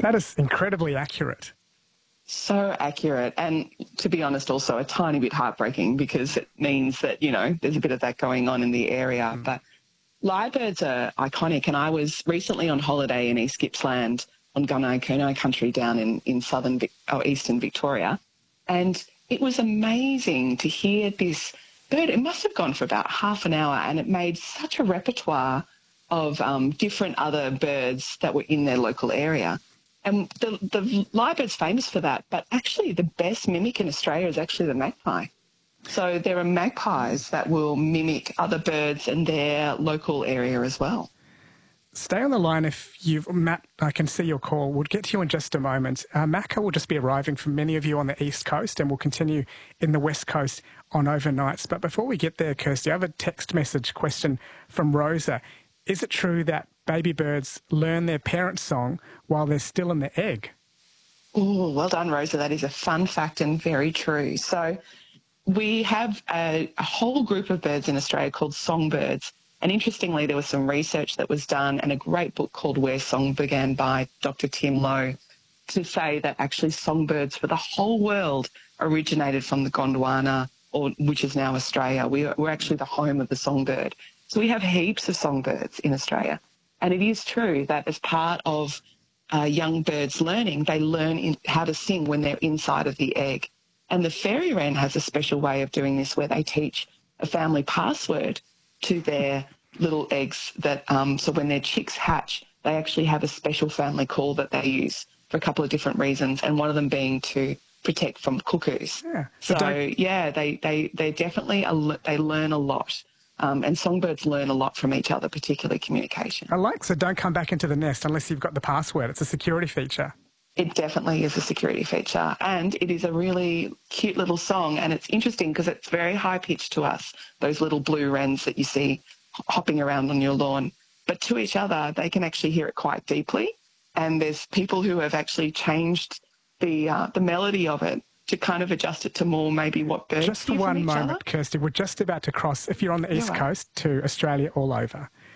That is incredibly accurate. So accurate. And to be honest, also a tiny bit heartbreaking because it means that, you know, there's a bit of that going on in the area. But lyrebirds are iconic. And I was recently on holiday in East Gippsland on Gunai Kurnai country down in eastern Victoria. And it was amazing to hear this bird. It must have gone for about half an hour, and it made such a repertoire of different other birds that were in their local area. And the lyrebird's famous for that, but actually the best mimic in Australia is actually the magpie. So there are magpies that will mimic other birds in their local area as well. Stay on the line Matt, I can see your call. We'll get to you in just a moment. Macca will just be arriving for many of you on the East Coast, and we'll continue in the West Coast on overnights. But before we get there, Kirsty, I have a text message question from Rosa. Is it true that baby birds learn their parents' song while they're still in the egg? Oh, well done, Rosa. That is a fun fact and very true. So we have a whole group of birds in Australia called songbirds. And interestingly, there was some research that was done and a great book called Where Song Began by Dr. Tim Lowe to say that actually songbirds for the whole world originated from the Gondwana, which is now Australia. We're actually the home of the songbird. So we have heaps of songbirds in Australia. And it is true that as part of young birds learning, they learn how to sing when they're inside of the egg. And the fairy wren has a special way of doing this where they teach a family password to their little eggs that so when their chicks hatch, they actually have a special family call that they use for a couple of different reasons, and one of them being to protect from cuckoos. Yeah. They definitely they learn a lot. And songbirds learn a lot from each other, particularly communication. So don't come back into the nest unless you've got the password. It's a security feature. It definitely is a security feature, and it is a really cute little song, and it's interesting because it's very high-pitched to us, those little blue wrens that you see hopping around on your lawn. But to each other, they can actually hear it quite deeply, and there's people who have actually changed the melody of it to kind of adjust it to more maybe what birds hear from each other. Just one moment, Kirsty. We're just about to cross, if you're on the East Coast, to Australia all over.